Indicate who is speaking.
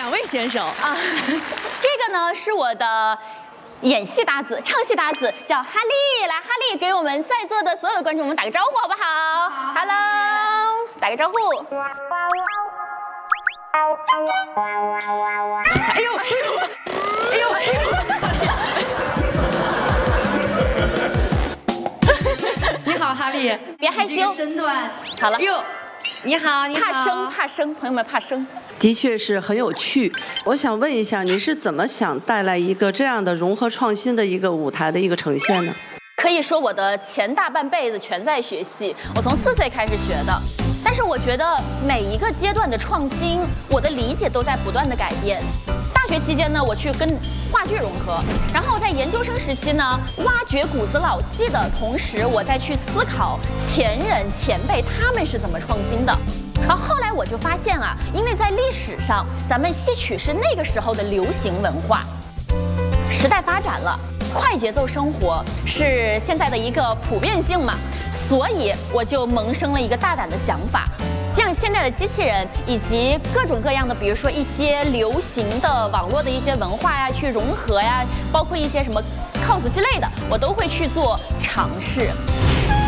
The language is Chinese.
Speaker 1: 两位选手
Speaker 2: 啊，这个呢是我的演戏搭子、唱戏搭子，叫哈利。来，哈利给我们在座的所有的观众们打个招呼，好不好 ？Hello， 打个招呼。
Speaker 1: 哎呦，哎呦，哎呦，哎呦！你好，哈利，
Speaker 2: 别害羞，
Speaker 1: 身段
Speaker 2: 好了。
Speaker 1: 哟，你好，你好。
Speaker 2: 怕生，怕生，朋友们怕生。
Speaker 3: 的确是很有趣。我想问一下，你是怎么想带来一个这样的融合创新的一个舞台的一个呈现呢？
Speaker 2: 可以说我的前大半辈子全在学戏，我从4岁开始学的。但是我觉得每一个阶段的创新，我的理解都在不断的改变。大学期间呢，我去跟话剧融合，然后在研究生时期呢，挖掘骨子老戏的同时，我再去思考前人前辈他们是怎么创新的。然后后来我就发现啊，因为在历史上，咱们戏曲是那个时候的流行文化，时代发展了，快节奏生活是现在的一个普遍性嘛，所以我就萌生了一个大胆的想法，将现在的机器人以及各种各样的，比如说一些流行的网络的一些文化呀，去融合呀，包括一些什么 cos 之类的，我都会去做尝试。